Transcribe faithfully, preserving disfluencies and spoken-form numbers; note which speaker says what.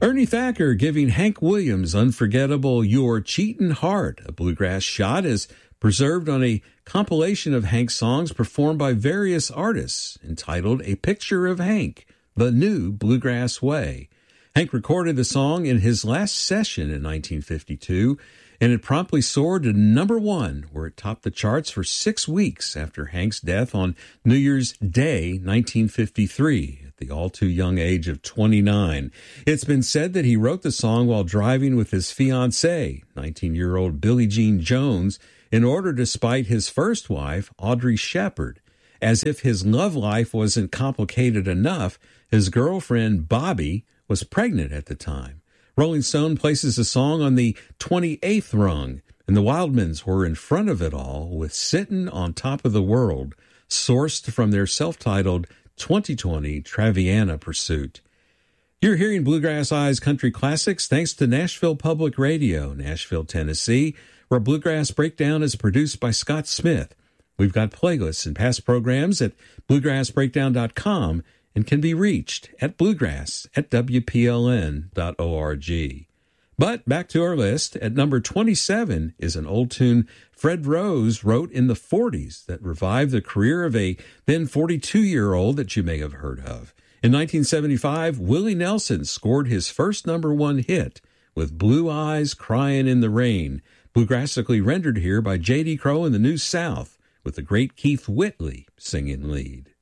Speaker 1: Ernie Thacker giving Hank Williams' unforgettable Your Cheatin' Heart, a bluegrass shot, is preserved on a compilation of Hank songs performed by various artists entitled A Picture of Hank, The New Bluegrass Way. Hank recorded the song in his last session in nineteen fifty-two, and it promptly soared to number one, where it topped the charts for six weeks after Hank's death on New Year's Day, nineteen fifty-three. The all-too-young age of twenty-nine. It's been said that he wrote the song while driving with his fiancée, nineteen-year-old Billie Jean Jones, in order to spite his first wife, Audrey Shepard. As if his love life wasn't complicated enough, his girlfriend, Bobby, was pregnant at the time. Rolling Stone places the song on the twenty-eighth rung, and the Wildmans were in front of it all with Sittin' on Top of the World, sourced from their self-titled twenty twenty Traviana Pursuit. You're hearing Bluegrass Eyes Country Classics thanks to Nashville Public Radio, Nashville, Tennessee, where Bluegrass Breakdown is produced by Scott Smith. We've got playlists and past programs at bluegrass breakdown dot com and can be reached at bluegrass at w p l n dot org. But back to our list, at number twenty-seven is an old tune Fred Rose wrote in the forties that revived the career of a then forty-two-year-old that you may have heard of. In nineteen seventy-five, Willie Nelson scored his first number one hit with Blue Eyes Crying in the Rain, bluegrassically rendered here by J D. Crowe and the New South, with the great Keith Whitley singing lead.